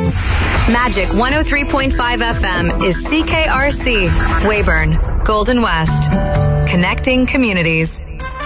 Magic 103.5 FM is CKRC, Weyburn, Golden West. Connecting communities.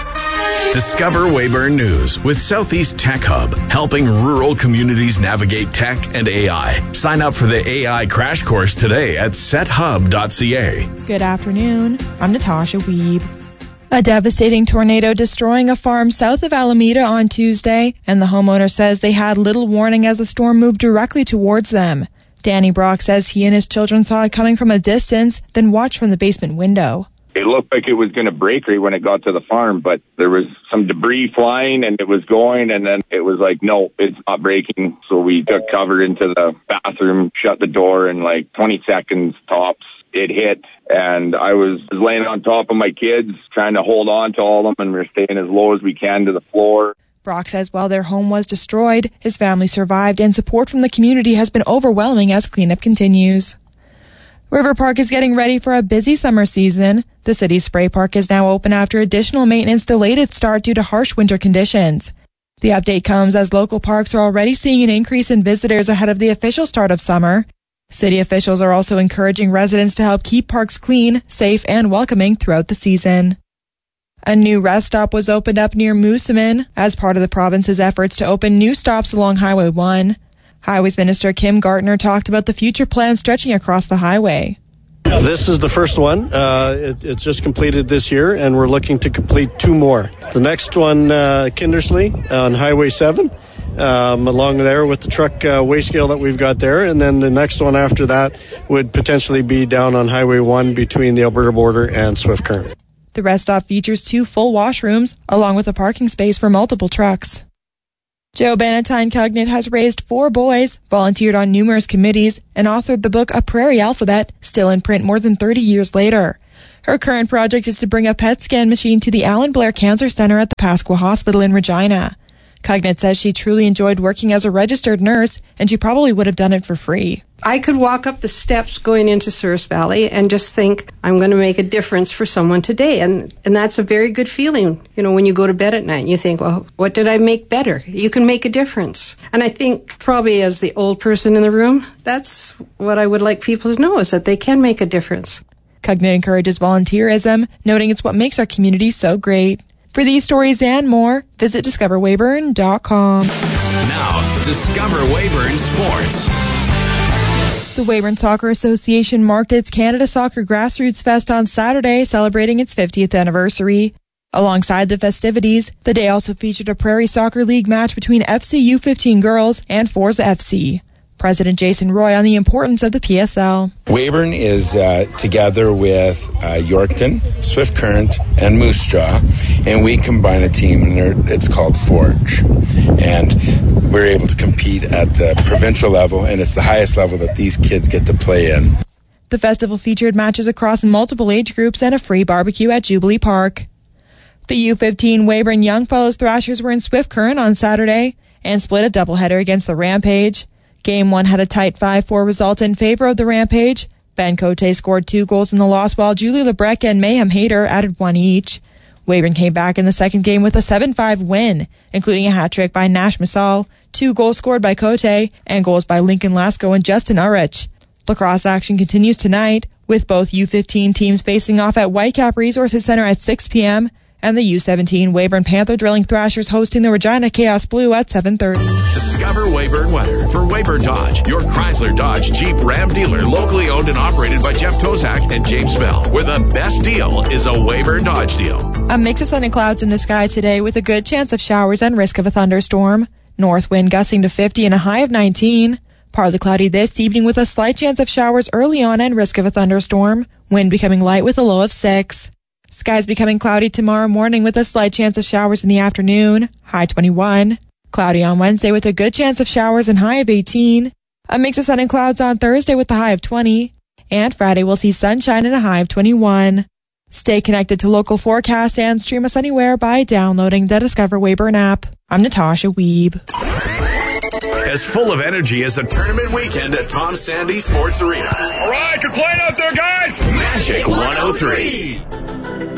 Discover Weyburn News with Southeast Tech Hub, helping rural communities navigate tech and AI. Sign up for the AI crash course today at sethub.ca. Good afternoon. I'm Natasha Wiebe. A devastating tornado destroying a farm south of Alameda on Tuesday, and the homeowner says they had little warning as the storm moved directly towards them. Danny Brock says he and his children saw it coming from a distance, then watched from the basement window. It looked like it was going to break right when it got to the farm, but there was some debris flying and it was going, and then it was like, no, it's not breaking. So we took cover into the bathroom, shut the door, and like 20 seconds tops, it hit. And I was laying on top of my kids, trying to hold on to all of them, and we're staying as low as we can to the floor. Brock says while their home was destroyed, his family survived, and support from the community has been overwhelming as cleanup continues. River Park is getting ready for a busy summer season. The city's spray park is now open after additional maintenance delayed its start due to harsh winter conditions. The update comes as local parks are already seeing an increase in visitors ahead of the official start of summer. City officials are also encouraging residents to help keep parks clean, safe, and welcoming throughout the season. A new rest stop was opened up near Moosomin as part of the province's efforts to open new stops along Highway 1. Highways Minister Kim Gartner talked about the future plans stretching across the highway. This is the first one. It's just completed this year, and we're looking to complete 2 more. The next one, Kindersley on Highway 7, along there with the truck weigh scale that we've got there. And then the next one after that would potentially be down on Highway 1 between the Alberta border and Swift Current. The rest stop features 2 full washrooms, along with a parking space for multiple trucks. Jo Bannatyne Cugnett has raised 4 boys, volunteered on numerous committees, and authored the book A Prairie Alphabet, still in print more than 30 years later. Her current project is to bring a PET scan machine to the Alan Blair Cancer Centre at the Pasqua Hospital in Regina. Cugnett says she truly enjoyed working as a registered nurse, and she probably would have done it for free. I could walk up the steps going into Souris Valley and just think, I'm going to make a difference for someone today. And that's a very good feeling, when you go to bed at night and you think, well, what did I make better? You can make a difference. And I think probably as the old person in the room, that's what I would like people to know, is that they can make a difference. Cugnett encourages volunteerism, noting it's what makes our community so great. For these stories and more, visit discoverweyburn.com. Now, Discover Weyburn Sports. The Weyburn Soccer Association marked its Canada Soccer Grassroots Fest on Saturday, celebrating its 50th anniversary. Alongside the festivities, the day also featured a Prairie Soccer League match between FC U15 girls and Forza FC. President Jason Roy on the importance of the PSL. Weyburn is together with Yorkton, Swift Current, and Moose Jaw, and we combine a team, and it's called Forge. And we're able to compete at the provincial level, and it's the highest level that these kids get to play in. The festival featured matches across multiple age groups and a free barbecue at Jubilee Park. The U15 Weyburn Young Fellows Thrashers were in Swift Current on Saturday and split a doubleheader against the Rampage. Game 1 had a tight 5-4 result in favor of the Rampage. Ben Cote scored 2 goals in the loss, while Julie Lebrecq and Mayhem Hayter added 1 each. Weyburn came back in the second game with a 7-5 win, including a hat-trick by Nash Masal, 2 goals scored by Cote, and goals by Lincoln Lasco and Justin Urich. Lacrosse action continues tonight, with both U15 teams facing off at Whitecap Resources Center at 6 p.m., and the U17 Weyburn Panther Drilling Thrashers hosting the Regina Chaos Blue at 7:30. Discover Weyburn weather for Weyburn Dodge, your Chrysler Dodge Jeep Ram dealer, locally owned and operated by Jeff Tozak and James Bell, where the best deal is a Weyburn Dodge deal. A mix of sun and clouds in the sky today with a good chance of showers and risk of a thunderstorm. North wind gusting to 50 and a high of 19. Partly cloudy this evening with a slight chance of showers early on and risk of a thunderstorm. Wind becoming light with a low of 6. Skies becoming cloudy tomorrow morning with a slight chance of showers in the afternoon, high 21. Cloudy on Wednesday with a good chance of showers and high of 18. A mix of sun and clouds on Thursday with a high of 20. And Friday we'll see sunshine and a high of 21. Stay connected to local forecasts and stream us anywhere by downloading the Discover Weyburn app. I'm Natasha Wiebe. As full of energy as a tournament weekend at Tom Sandy Sports Arena. All right, good playing out there, guys. Magic 103.